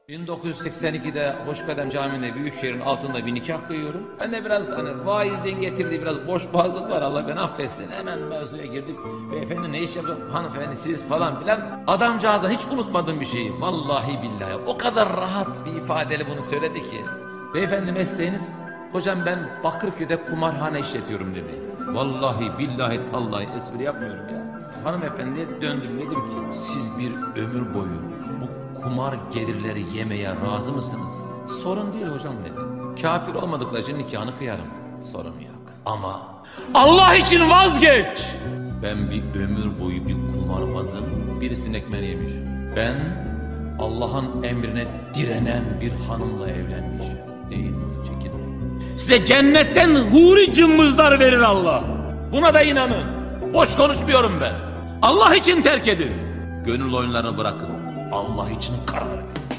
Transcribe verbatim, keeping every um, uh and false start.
bin dokuz yüz seksen ikide Hoşkadem Camii'nde Büyükşehir'in altında bir nikah kıyıyorum. Ben de biraz hani vaizliğin getirdiği biraz boş boğazlık var, Allah beni affetsin. Hemen mevzuya girdik. Beyefendi ne iş yapıyor? Hanımefendi siz falan filan. Adamcağızdan hiç unutmadığım bir şeyi. Vallahi billahi o kadar rahat bir ifadeyle bunu söyledi ki. Beyefendi mesleğiniz? Hocam ben Bakırköy'de kumarhane işletiyorum dedi. Vallahi billahi tallahi espri yapmıyorum ya. Hanımefendiye döndüm, dedim ki siz bir ömür boyu bu kumar gelirleri yemeye razı mısınız? Sorun değil hocam dedi. Kafir olmadıkları için nikahını kıyarım. Sorun yok. Ama Allah için vazgeç. Ben bir ömür boyu bir kumarbazım, birisinin ekmeğini yemişim. Ben Allah'ın emrine direnen bir hanımla evlenmişim. Değil mi? Çekin. Size cennetten huri cımbızlar verir Allah. Buna da inanın. Boş konuşmuyorum ben. Allah için terk edin. Gönül oyunlarını bırakın. Allah için karar verin.